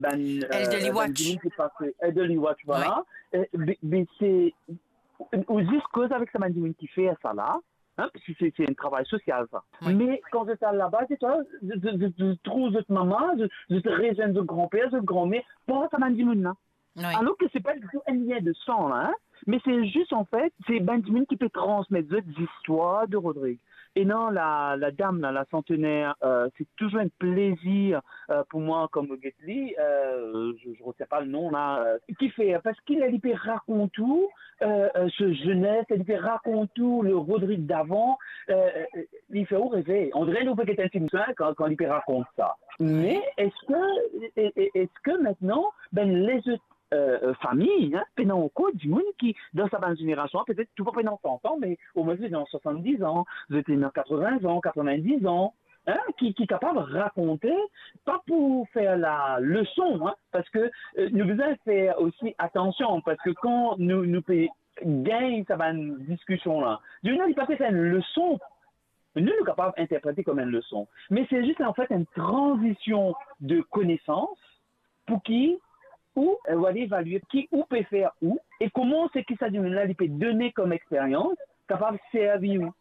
Elle de ben l'Iwatch. Jimin qui passe et de l'Iwatch, Oui, voilà. Mais c'est juste cause avec ça, ben Jimin qui fait ça là. Hein, parce que c'est un travail social, ça. oui, Mais quand j'étais là-bas, c'est toi, je trouve cette maman, je te région de grand-père, de grand-mère, pour ça, ben Jimin là. oui. Alors que c'est pas du tout un lien de sang, là, hein, mais c'est juste, en fait, c'est Benjamin qui peut transmettre des histoires de Rodrigue. Et non, la dame, là, la centenaire, c'est toujours un plaisir pour moi, comme Gately, je ne retiens pas le nom, là, qui fait, parce qu'il a lui raconte tout, ce jeunesse, il fait raconte tout, le Rodrigue d'avant, il fait où rêver. On dirait nous peut être un film quand il raconte ça. Mais Oui. est-ce que maintenant, ben, les autres familles, hein, pendant encore du monde qui, dans sa bonne génération, peut-être tout pas pendant 100 ans, mais au moins dans 70 ans, vous êtes dans 80 ans, 90 ans, hein, qui est capable de raconter, pas pour faire la leçon, hein, parce que nous devons faire aussi attention, parce que quand nous gagnons cette discussion-là, Dieu n'a pas fait une leçon nous sommes capables d'interpréter comme une leçon. Mais c'est juste en fait une transition de connaissances pour qui, où elle va évaluer qui, où peut faire où, et comment c'est que ça, il peut donner comme expérience, capable de servir où.